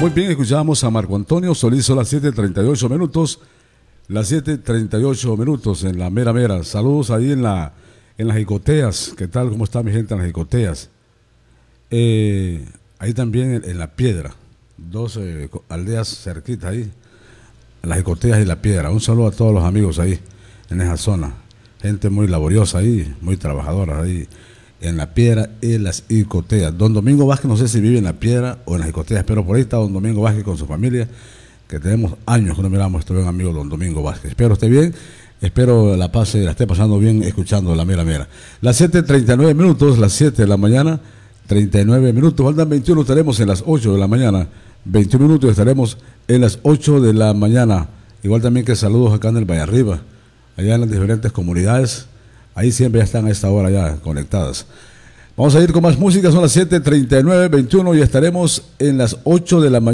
Muy bien, escuchamos a Marco Antonio Solís, son las 7:38 minutos. Las 7:38 minutos en la mera mera. Saludos ahí en las Jicoteas. ¿Qué tal? ¿Cómo está mi gente en las Jicoteas? Ahí también en La Piedra. Dos aldeas cerquitas ahí. En las Jicoteas y La Piedra. Un saludo a todos los amigos ahí, en esa zona. Gente muy laboriosa ahí, muy trabajadora ahí. En La Piedra y las Jicoteas. Don Domingo Vázquez, no sé si vive en La Piedra o en las Jicoteas, pero por ahí está Don Domingo Vázquez con su familia, que tenemos años que no miramos a nuestro buen amigo Don Domingo Vázquez. Espero esté bien, espero la esté pasando bien escuchando la mera mera. Las 7:39 minutos, las 7 de la mañana, 39 minutos, faltan 21, estaremos en las 8 de la mañana, 21 minutos estaremos en las 8 de la mañana. Igual también que saludos acá en el Valle Arriba, allá en las diferentes comunidades. Ahí siempre ya están a esta hora ya conectadas. Vamos a ir con más música, son las 7:39, 21 y estaremos en las 8 de la mañana.